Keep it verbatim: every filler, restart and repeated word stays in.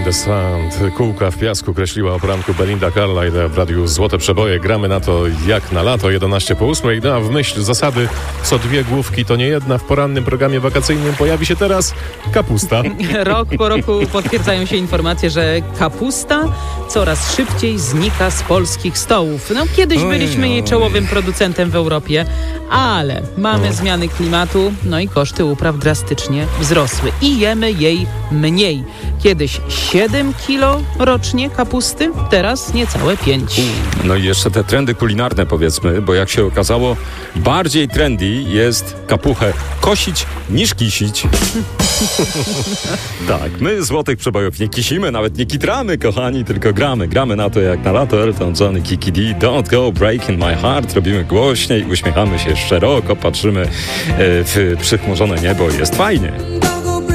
the Sand. Kółka w piasku kreśliła o poranku Belinda Carlisle w radiu Złote Przeboje. Gramy na to jak na lato, jedenaście po ósmej. No, a w myśl zasady co dwie główki to nie jedna, w porannym programie wakacyjnym pojawi się teraz kapusta. Rok po roku potwierdzają się informacje, że kapusta coraz szybciej znika z polskich stołów. No, kiedyś byliśmy jej czołowym producentem w Europie, ale mamy zmiany klimatu, no i koszty upraw drastycznie wzrosły i jemy jej mniej. Kiedyś siedem kilo rocznie kapusty, teraz niecałe pięć. No i jeszcze te trendy kulinarne, powiedzmy, bo jak się okazało, bardziej trendy jest kapuchę kosić niż kisić. Tak, my Złotych Przebojów nie kisimy, nawet nie kitramy, kochani, tylko gramy. Gramy na to jak na lato. Elton John i Kiki D, Don't Go Breaking My Heart. Robimy głośniej, uśmiechamy się szeroko, patrzymy w przychmurzone niebo i jest fajnie.